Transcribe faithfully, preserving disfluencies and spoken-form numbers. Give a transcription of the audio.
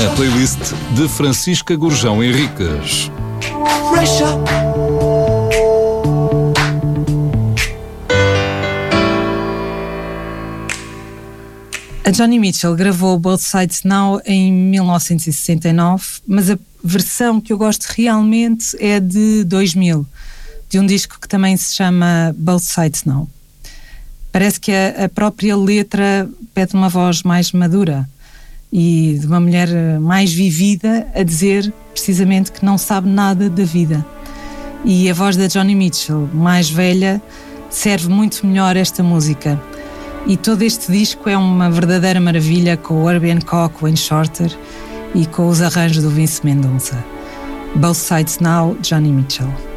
A playlist de Francisca Gurjão Henriques. A Joni Mitchell gravou Both Sides Now em mil novecentos e sessenta e nove, mas a versão que eu gosto realmente é de dois mil, de um disco que também se chama Both Sides Now. Parece que a, a própria letra pede uma voz mais madura e de uma mulher mais vivida a dizer precisamente que não sabe nada da vida. E a voz da Joni Mitchell, mais velha, serve muito melhor esta música. E todo este disco é uma verdadeira maravilha, com o Herbie Hancock, Wayne Shorter e com os arranjos do Vince Mendonça. Both Sides Now, Joni Mitchell.